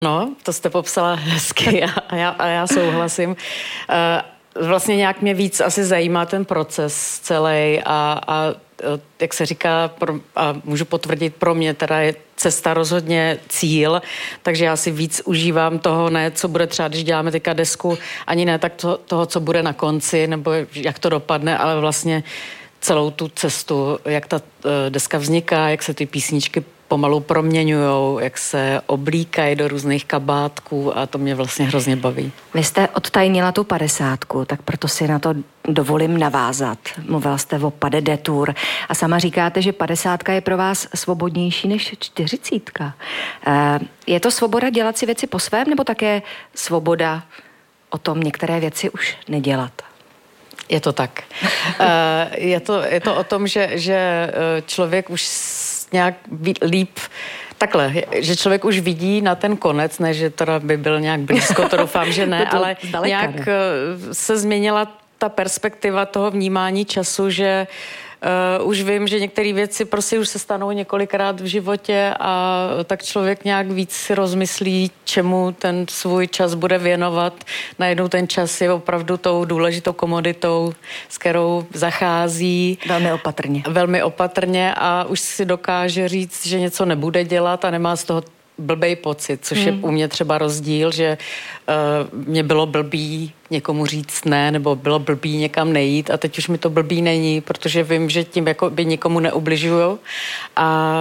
No, to jste popsala hezky a já souhlasím. Vlastně nějak mě víc asi zajímá ten proces celý a jak se říká, a můžu potvrdit, pro mě teda je cesta rozhodně cíl, takže já si víc užívám toho, ne, co bude třeba, když děláme teďka desku, ani ne tak toho, co bude na konci, nebo jak to dopadne, ale vlastně celou tu cestu, jak ta deska vzniká, jak se ty písničky pomalu proměňujou, jak se oblíkají do různých kabátků a to mě vlastně hrozně baví. Vy jste odtajnila tu 50, tak proto si na to dovolím navázat. Mluvila jste o pas de détour a sama říkáte, že 50 je pro vás svobodnější než 40. Je to svoboda dělat si věci po svém, nebo také svoboda o tom některé věci už nedělat? Je to tak. Je to o tom, že člověk už nějak líp takhle, že člověk už vidí na ten konec, ne, že teda by byl nějak blízko, to doufám, že ne, ale nějak se změnila ta perspektiva toho vnímání času, že už vím, že některé věci prostě už se stanou několikrát v životě a tak člověk nějak víc si rozmyslí, čemu ten svůj čas bude věnovat. Najednou ten čas je opravdu tou důležitou komoditou, s kterou zachází. Velmi opatrně a už si dokáže říct, že něco nebude dělat a nemá z toho blbej pocit, což je u mě třeba rozdíl, že mě bylo blbý někomu říct ne, nebo bylo blbý někam nejít a teď už mi to blbý není, protože vím, že tím jako by nikomu neubližuju a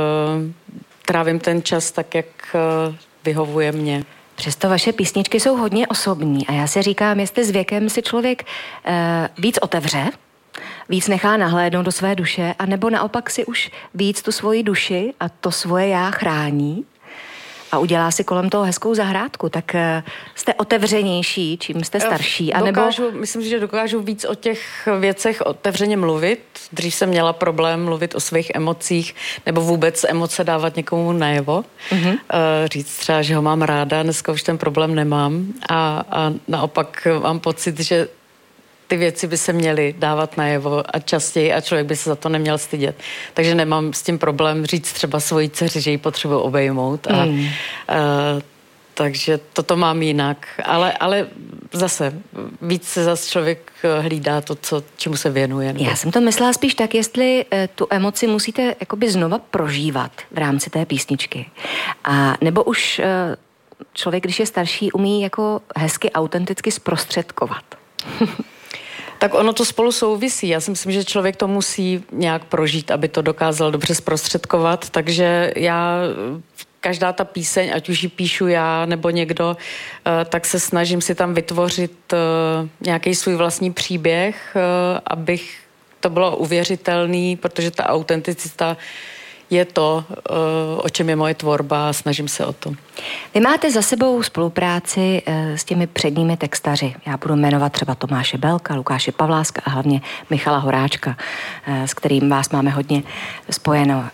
trávím ten čas tak, jak vyhovuje mě. Přesto vaše písničky jsou hodně osobní a já si říkám, jestli s věkem si člověk víc otevře, víc nechá nahlédnout do své duše, anebo naopak si už víc tu svoji duši a to svoje já chrání a udělá si kolem toho hezkou zahrádku, tak jste otevřenější, čím jste starší. Myslím, že dokážu víc o těch věcech otevřeně mluvit. Dřív jsem měla problém mluvit o svých emocích nebo vůbec emoce dávat někomu najevo. Říct třeba, že ho mám ráda, dneska už ten problém nemám a naopak mám pocit, že ty věci by se měly dávat najevo a častěji a člověk by se za to neměl stydět. Takže nemám s tím problém říct třeba svojí dceři, že ji potřebuji obejmout. Takže toto mám jinak. Ale zase víc se zase člověk hlídá to, čemu se věnuje. Já jsem to myslela spíš tak, jestli tu emoci musíte jakoby znova prožívat v rámci té písničky. A nebo už člověk, když je starší, umí jako hezky autenticky zprostředkovat. Tak ono to spolu souvisí. Já si myslím, že člověk to musí nějak prožít, aby to dokázal dobře zprostředkovat, takže každá ta píseň, ať už ji píšu já nebo někdo, tak se snažím si tam vytvořit nějaký svůj vlastní příběh, abych to bylo uvěřitelný, protože ta autenticita je to, o čem je moje tvorba a snažím se o to. Vy máte za sebou spolupráci s těmi předními textaři. Já budu jmenovat třeba Tomáše Belka, Lukáše Pavláska a hlavně Michala Horáčka, s kterým vás máme hodně spojeno.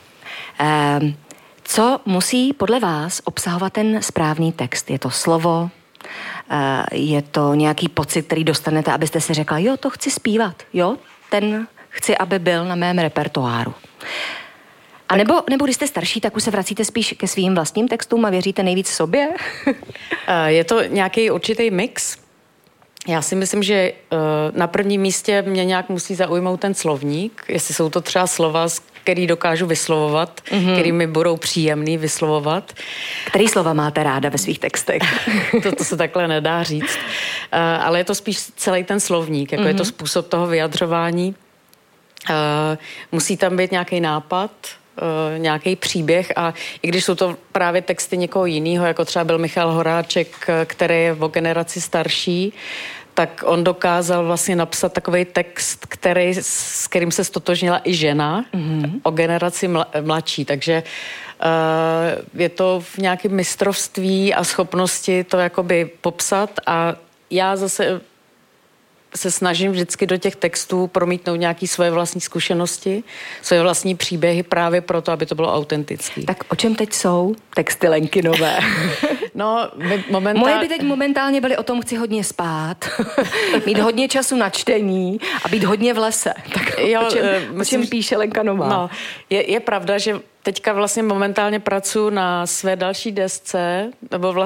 Co musí podle vás obsahovat ten správný text? Je to slovo? Je to nějaký pocit, který dostanete, abyste si řekla, jo, to chci zpívat, jo, ten chci, aby byl na mém repertoáru. A nebo když jste starší, tak už se vracíte spíš ke svým vlastním textům a věříte nejvíc sobě? Je to nějaký určitý mix. Já si myslím, že na prvním místě mě nějak musí zaujmout ten slovník, jestli jsou to třeba slova, který dokážu vyslovovat, který mi budou příjemný vyslovovat. Který slova máte ráda ve svých textech? To se takhle nedá říct. Ale je to spíš celý ten slovník, jako je to způsob toho vyjadřování. Musí tam být nějaký nápad, nějaký příběh a i když jsou to právě texty někoho jiného, jako třeba byl Michal Horáček, který je o generaci starší, tak on dokázal vlastně napsat takovej text, s kterým se stotožnila i žena o generaci mladší, takže je to v nějakém mistrovství a schopnosti to jakoby popsat a já zase se snažím vždycky do těch textů promítnout nějaké svoje vlastní zkušenosti, svoje vlastní příběhy právě proto, aby to bylo autentické. Tak o čem teď jsou texty Lenky nové? No, Moje by teď momentálně byly o tom, chci hodně spát, mít hodně času na čtení a být hodně v lese. Tak o čem píše Lenka Nová? No, je pravda, že teďka vlastně momentálně pracuji na své další desce, nebo vlastně